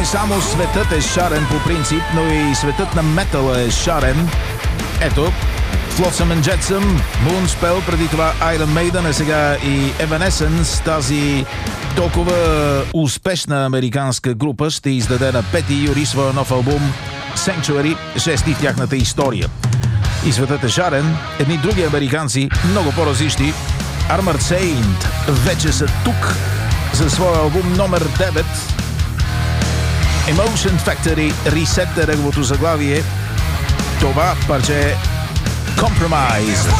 само светът е шарен по принцип, но и светът на метала е шарен. Ето, Flotsam and Jetsam, Moonspell, преди това Iron Maiden, а сега и Evanescence. Тази толкова успешна американска група ще издаде на 5 юли своя нов албум Sanctuary, 6 в тяхната история. И светът е шарен. Едни други американци, много по-различни, Armored Saint, вече са тук за своя албум номер 9. Emotion Factory, Reset е неговото заглавие. Това парче е Compromise.